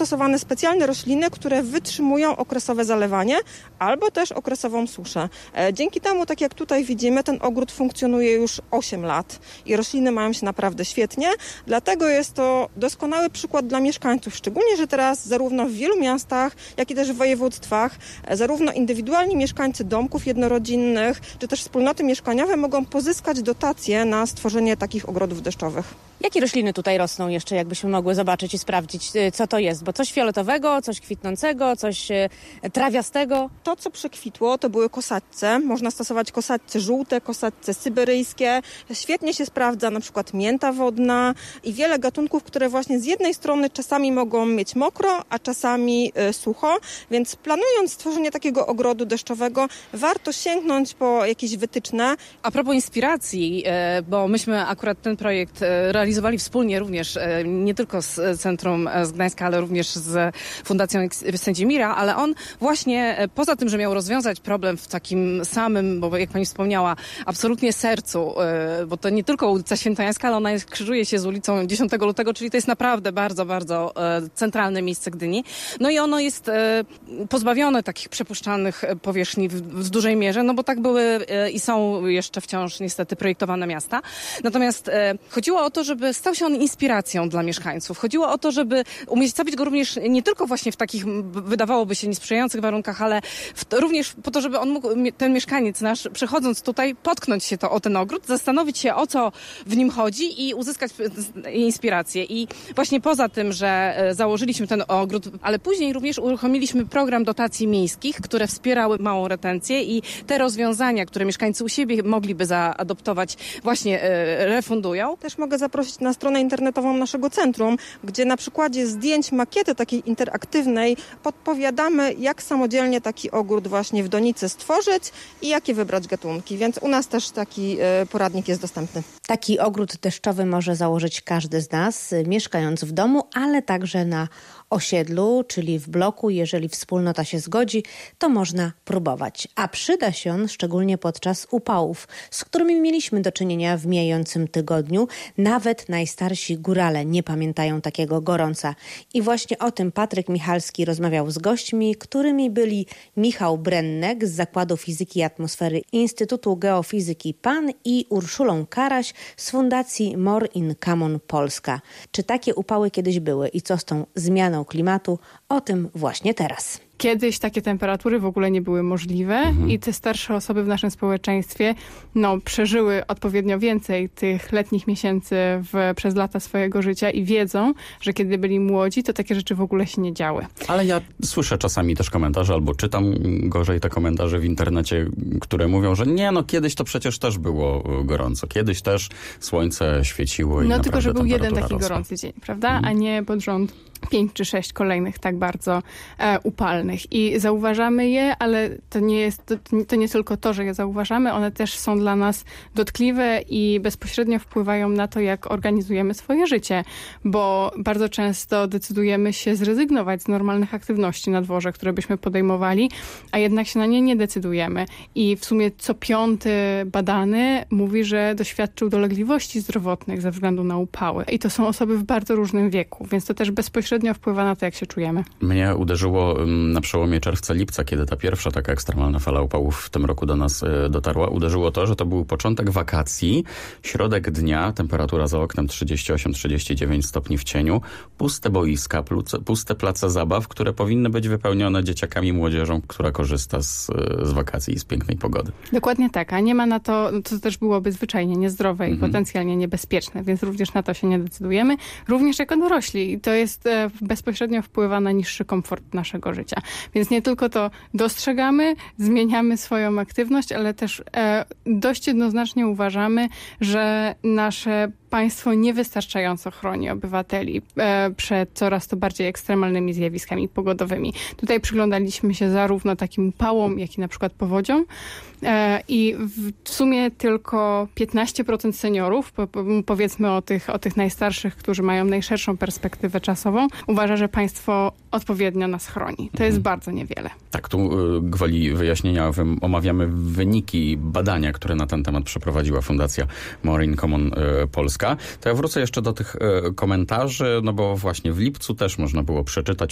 stosowane specjalne rośliny, które wytrzymują okresowe zalewanie albo też okresową suszę. Dzięki temu, tak jak tutaj widzimy, ten ogród funkcjonuje już 8 lat i rośliny mają się naprawdę świetnie. Dlatego jest to doskonały przykład dla mieszkańców, szczególnie, że teraz zarówno w wielu miastach, jak i też w województwach, zarówno indywidualni mieszkańcy domków jednorodzinnych, czy też wspólnoty mieszkaniowe mogą pozyskać dotacje na stworzenie takich ogrodów deszczowych. Jakie rośliny tutaj rosną jeszcze, jakbyśmy mogły zobaczyć i sprawdzić, co to jest? Bo coś fioletowego, coś kwitnącego, coś trawiastego. To, co przekwitło, to były kosatce. Można stosować kosatce żółte, kosatce syberyjskie. Świetnie się sprawdza na przykład mięta wodna i wiele gatunków, które właśnie z jednej strony czasami mogą mieć mokro, a czasami sucho. Więc planując stworzenie takiego ogrodu deszczowego, warto sięgnąć po jakieś wytyczne. A propos inspiracji, bo myśmy akurat ten projekt realizowali wspólnie również, nie tylko z Centrum z Gdańska, ale również z Fundacją Sędzimira, ale on właśnie poza tym, że miał rozwiązać problem w takim samym, bo jak pani wspomniała, absolutnie sercu, bo to nie tylko ulica Świętojańska, ale ona krzyżuje się z ulicą 10 lutego, czyli to jest naprawdę bardzo, bardzo centralne miejsce Gdyni. No i ono jest pozbawione takich przepuszczalnych powierzchni w dużej mierze, no bo tak były i są jeszcze wciąż niestety projektowane miasta. Natomiast chodziło o to, żeby stał się on inspiracją dla mieszkańców. Chodziło o to, żeby umiejscowić go również nie tylko właśnie w takich, wydawałoby się, niesprzyjających warunkach, ale również po to, żeby on mógł, ten mieszkaniec nasz, przechodząc tutaj, potknąć się o ten ogród, zastanowić się, o co w nim chodzi i uzyskać inspirację. I właśnie poza tym, że założyliśmy ten ogród, ale później również uruchomiliśmy program dotacji miejskich, które wspierały małą retencję i te rozwiązania, które mieszkańcy u siebie mogliby zaadoptować, właśnie refundują. Też mogę zaprosić na stronę internetową naszego centrum, gdzie na przykładzie zdjęć makiety takiej interaktywnej podpowiadamy, jak samodzielnie taki ogród właśnie w donicy stworzyć i jakie wybrać gatunki. Więc u nas też taki poradnik jest dostępny. Taki ogród deszczowy może założyć każdy z nas, mieszkając w domu, ale także na osiedlu, czyli w bloku. Jeżeli wspólnota się zgodzi, to można próbować. A przyda się on szczególnie podczas upałów, z którymi mieliśmy do czynienia w mijającym tygodniu. Nawet najstarsi górale nie pamiętają takiego gorąca. I właśnie o tym Patryk Michalski rozmawiał z gośćmi, którymi byli Michał Brennek z Zakładu Fizyki i Atmosfery Instytutu Geofizyki PAN i Urszulą Karaś z Fundacji More in Common Polska. Czy takie upały kiedyś były i co z tą zmianą klimatu? O tym właśnie teraz. Kiedyś takie temperatury w ogóle nie były możliwe i te starsze osoby w naszym społeczeństwie przeżyły odpowiednio więcej tych letnich miesięcy przez lata swojego życia i wiedzą, że kiedy byli młodzi, to takie rzeczy w ogóle się nie działy. Ale ja słyszę czasami też komentarze, albo czytam gorzej te komentarze w internecie, które mówią, że kiedyś to przecież też było gorąco. Kiedyś też słońce świeciło i naprawdę tylko, że był jeden taki rosła. gorący dzień, prawda? A nie pod rząd 5 czy 6 kolejnych tak bardzo upalnych. I zauważamy je, ale to nie tylko to, że je zauważamy, one też są dla nas dotkliwe i bezpośrednio wpływają na to, jak organizujemy swoje życie, bo bardzo często decydujemy się zrezygnować z normalnych aktywności na dworze, które byśmy podejmowali, a jednak się na nie nie decydujemy. I w sumie co 5 badany mówi, że doświadczył dolegliwości zdrowotnych ze względu na upały. I to są osoby w bardzo różnym wieku, więc to też bezpośrednio wpływa na to, jak się czujemy. Mnie uderzyło na przełomie czerwca-lipca, kiedy ta pierwsza taka ekstremalna fala upałów w tym roku do nas dotarła. Uderzyło to, że to był początek wakacji, środek dnia, temperatura za oknem 38-39 stopni w cieniu, puste boiska, puste place zabaw, które powinny być wypełnione dzieciakami i młodzieżą, która korzysta z wakacji i z pięknej pogody. Dokładnie tak, a nie ma na to, co też byłoby zwyczajnie niezdrowe i potencjalnie niebezpieczne, więc również na to się nie decydujemy, również jako dorośli. I to jest bezpośrednio wpływa na niższy komfort naszego życia. Więc nie tylko to dostrzegamy, zmieniamy swoją aktywność, ale też dość jednoznacznie uważamy, że nasze państwo niewystarczająco chroni obywateli przed coraz to bardziej ekstremalnymi zjawiskami pogodowymi. Tutaj przyglądaliśmy się zarówno takim upałom, jak i na przykład powodziom i w sumie tylko 15% seniorów, powiedzmy o tych najstarszych, którzy mają najszerszą perspektywę czasową, uważa, że państwo odpowiednio nas chroni. To jest bardzo niewiele. Tak, tu gwoli wyjaśnienia omawiamy wyniki badania, które na ten temat przeprowadziła Fundacja More in Common Polska. To ja wrócę jeszcze do tych komentarzy, bo właśnie w lipcu też można było przeczytać